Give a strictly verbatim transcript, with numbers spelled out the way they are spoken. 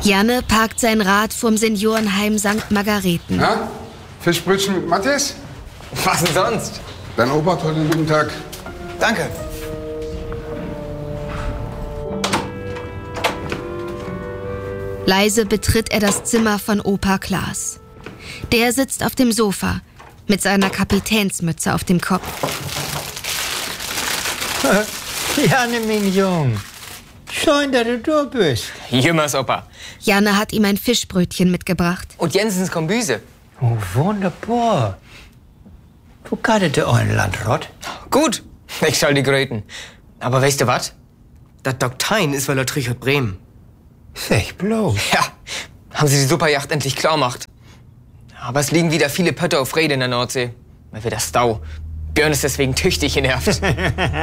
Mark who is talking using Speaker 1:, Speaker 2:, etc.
Speaker 1: Janne parkt sein Rad vorm Seniorenheim Sankt Margareten.
Speaker 2: Na? Fischbrötchen mit Matthias?
Speaker 3: Was denn sonst?
Speaker 2: Dein Opa hat heute einen guten Tag.
Speaker 3: Danke.
Speaker 1: Leise betritt er das Zimmer von Opa Klaas. Der sitzt auf dem Sofa mit seiner Kapitänsmütze auf dem Kopf.
Speaker 4: Janne, mein Jung. Schön, dass du da bist.
Speaker 3: Jümmers Opa.
Speaker 1: Janne hat ihm ein Fischbrötchen mitgebracht.
Speaker 3: Und Jensens Kombüse.
Speaker 4: Oh, wunderbar. Wo geht der ein Landrat?
Speaker 3: Gut, ich soll die gröten. Aber weißt du was? Das Doktein ist weil er Trichot Bremen.
Speaker 4: Sech bloß.
Speaker 3: Ja, haben sie die Superjacht endlich klar gemacht. Aber es liegen wieder viele Pötte auf Rede in der Nordsee. Mal wieder Stau. Björn ist deswegen tüchtig genervt.